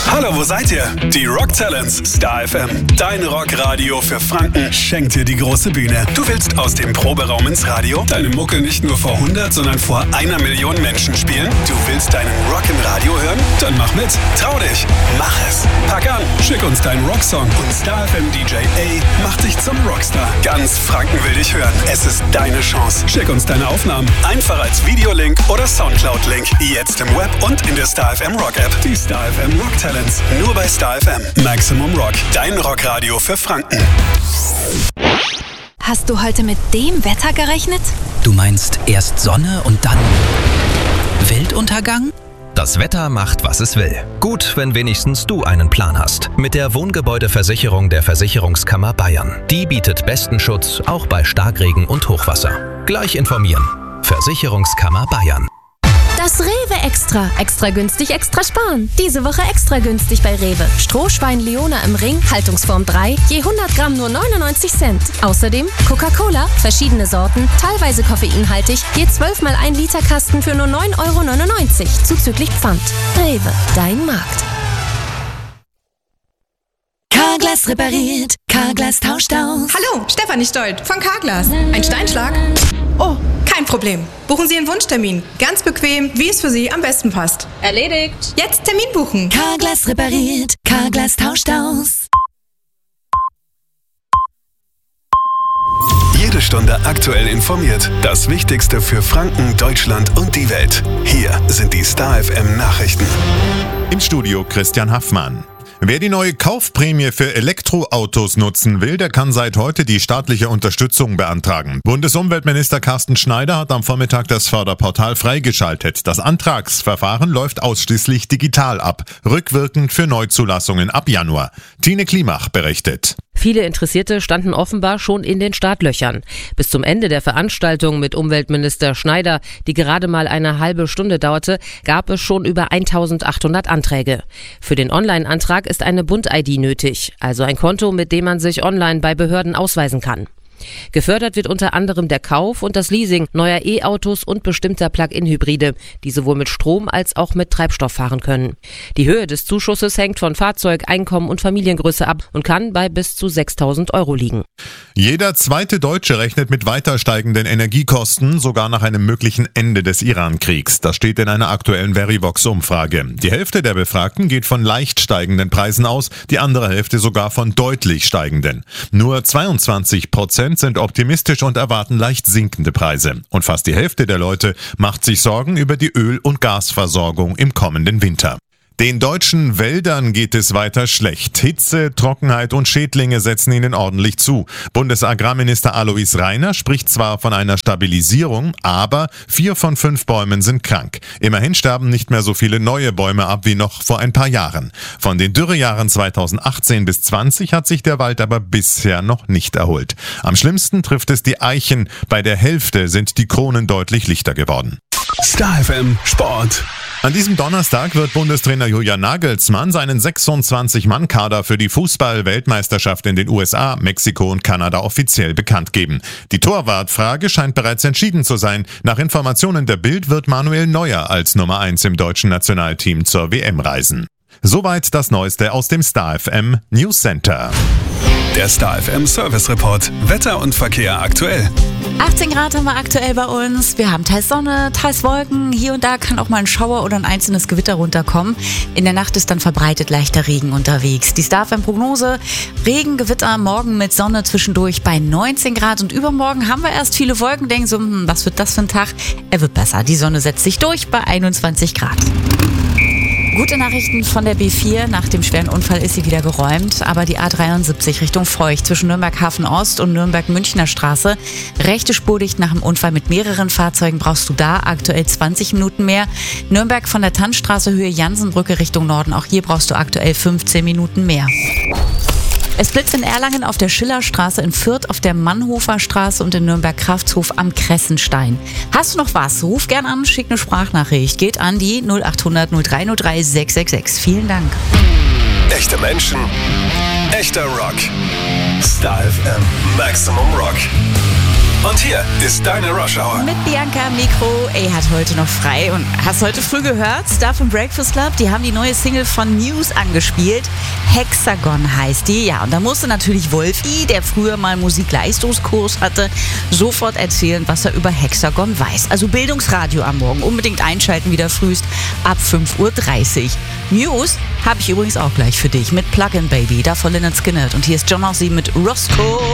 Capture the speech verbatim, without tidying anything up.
Hallo, wo seid ihr? Die Rock Talents Star F M. Dein Rockradio für Franken schenkt dir die große Bühne. Du willst aus dem Proberaum ins Radio? Deine Mucke nicht nur vor hundert, sondern vor einer Million Menschen spielen? Du willst deinen Rock im Radio hören? Dann mach mit. Trau dich. Mach es. Pack an. Schick uns deinen Rocksong und Star F M D J A macht dich zum Rockstar. Ganz Franken will dich hören. Es ist deine Chance. Schick uns deine Aufnahmen. Einfach als Videolink oder Soundcloud-Link. Jetzt im Web und in der Star F M Rock App. Die Star F M Rock Talents. Nur bei Star F M. Maximum Rock. Dein Rockradio für Franken. Hast du heute mit dem Wetter gerechnet? Du meinst erst Sonne und dann Weltuntergang? Das Wetter macht, was es will. Gut, wenn wenigstens du einen Plan hast. Mit der Wohngebäudeversicherung der Versicherungskammer Bayern. Die bietet besten Schutz, auch bei Starkregen und Hochwasser. Gleich informieren. Versicherungskammer Bayern. Das Rewe Extra. Extra günstig, extra sparen. Diese Woche extra günstig bei Rewe. Strohschwein Leona im Ring, Haltungsform drei, je hundert Gramm nur neunundneunzig Cent. Außerdem Coca-Cola, verschiedene Sorten, teilweise koffeinhaltig, je zwölf mal ein Liter Kasten für nur neun Euro neunundneunzig, zuzüglich Pfand. Rewe, dein Markt. Carglass repariert, Carglass tauscht aus. Hallo, Stefanie Stolt von Carglass. Ein Steinschlag? Oh, kein Problem. Buchen Sie einen Wunschtermin. Ganz bequem, wie es für Sie am besten passt. Erledigt. Jetzt Termin buchen. Carglass repariert, Carglass tauscht aus. Jede Stunde aktuell informiert. Das Wichtigste für Franken, Deutschland und die Welt. Hier sind die Star F M Nachrichten. Im Studio Christian Haffmann. Wer die neue Kaufprämie für Elektroautos nutzen will, der kann seit heute die staatliche Unterstützung beantragen. Bundesumweltminister Carsten Schneider hat am Vormittag das Förderportal freigeschaltet. Das Antragsverfahren läuft ausschließlich digital ab, rückwirkend für Neuzulassungen ab Januar. Tine Klimach berichtet. Viele Interessierte standen offenbar schon in den Startlöchern. Bis zum Ende der Veranstaltung mit Umweltminister Schneider, die gerade mal eine halbe Stunde dauerte, gab es schon über eintausendachthundert Anträge. Für den Online-Antrag ist eine Bund-I D nötig, also ein Konto, mit dem man sich online bei Behörden ausweisen kann. Gefördert wird unter anderem der Kauf und das Leasing neuer E-Autos und bestimmter Plug-in-Hybride, die sowohl mit Strom als auch mit Treibstoff fahren können. Die Höhe des Zuschusses hängt von Fahrzeug, Einkommen und Familiengröße ab und kann bei bis zu sechstausend Euro liegen. Jeder zweite Deutsche rechnet mit weiter steigenden Energiekosten, sogar nach einem möglichen Ende des Iran-Kriegs. Das steht in einer aktuellen Verivox-Umfrage. Die Hälfte der Befragten geht von leicht steigenden Preisen aus, die andere Hälfte sogar von deutlich steigenden. Nur zweiundzwanzig Prozent sind optimistisch und erwarten leicht sinkende Preise. Und fast die Hälfte der Leute macht sich Sorgen über die Öl- und Gasversorgung im kommenden Winter. Den deutschen Wäldern geht es weiter schlecht. Hitze, Trockenheit und Schädlinge setzen ihnen ordentlich zu. Bundesagrarminister Alois Rainer spricht zwar von einer Stabilisierung, aber vier von fünf Bäumen sind krank. Immerhin sterben nicht mehr so viele neue Bäume ab wie noch vor ein paar Jahren. Von den Dürrejahren zweitausendachtzehn bis zwanzig hat sich der Wald aber bisher noch nicht erholt. Am schlimmsten trifft es die Eichen. Bei der Hälfte sind die Kronen deutlich lichter geworden. Star F M Sport. An diesem Donnerstag wird Bundestrainer Julian Nagelsmann seinen sechsundzwanzig-Mann-Kader für die Fußball-Weltmeisterschaft in den U S A, Mexiko und Kanada offiziell bekannt geben. Die Torwartfrage scheint bereits entschieden zu sein. Nach Informationen der Bild wird Manuel Neuer als Nummer eins im deutschen Nationalteam zur W M reisen. Soweit das Neueste aus dem Star F M News Center. Der Star F M Service Report. Wetter und Verkehr aktuell. achtzehn Grad haben wir aktuell bei uns. Wir haben teils Sonne, teils Wolken. Hier und da kann auch mal ein Schauer oder ein einzelnes Gewitter runterkommen. In der Nacht ist dann verbreitet leichter Regen unterwegs. Die Star F M Prognose: Regen, Gewitter, morgen mit Sonne zwischendurch bei neunzehn Grad. Und übermorgen haben wir erst viele Wolken. Denken so, hm, was wird das für ein Tag? Er wird besser. Die Sonne setzt sich durch bei einundzwanzig Grad. Gute Nachrichten von der B vier. Nach dem schweren Unfall ist sie wieder geräumt. Aber die A dreiundsiebzig Richtung Feucht zwischen Nürnberg-Hafen Ost und Nürnberg-Münchner Straße. Rechte Spur dicht nach dem Unfall mit mehreren Fahrzeugen brauchst du da aktuell zwanzig Minuten mehr. Nürnberg von der Tannstraße Höhe Jansenbrücke Richtung Norden. Auch hier brauchst du aktuell fünfzehn Minuten mehr. Es blitzt in Erlangen auf der Schillerstraße, in Fürth auf der Mannhofer Straße und in Nürnberg-Kraftshof am Kressenstein. Hast du noch was? Ruf gern an, schick eine Sprachnachricht. Geht an die null achthundert null drei null drei sechs sechs sechs. Vielen Dank. Echte Menschen, echter Rock. Star F M Maximum Rock. Und hier ist deine Rush Hour. Mit Bianca am Mikro. Er hat heute noch frei und hast heute früh gehört, Stuff and Breakfast Club, die haben die neue Single von Muse angespielt. Hexagon heißt die. Ja, und da musste natürlich Wolfi, der früher mal Musikleistungskurs hatte, sofort erzählen, was er über Hexagon weiß. Also Bildungsradio am Morgen. Unbedingt einschalten wieder frühst ab fünf Uhr dreißig. Muse habe ich übrigens auch gleich für dich mit Plug-in Baby, da von Lynyrd Skynyrd. Und hier ist John Ossie mit Roscoe.